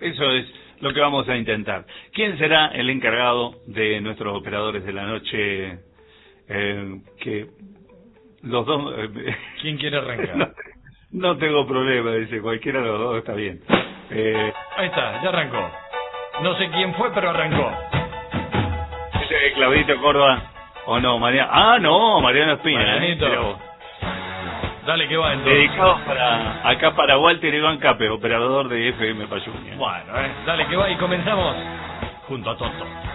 Eso es lo que vamos a intentar. ¿Quién será el encargado de nuestros operadores de la noche? Que los dos... ¿Quién quiere arrancar? No tengo problema, dice, cualquiera de los dos está bien. Ahí está, ya arrancó. No sé quién fue, pero arrancó. ¿Ese es Claudito Córdoba o no? Mariano. Ah, no, Mariano Espina. Marianito. Dale que va entonces. Dedicado acá para Walter Iván Cape, operador de FM Payunia. Bueno, dale que va y comenzamos junto a Toto.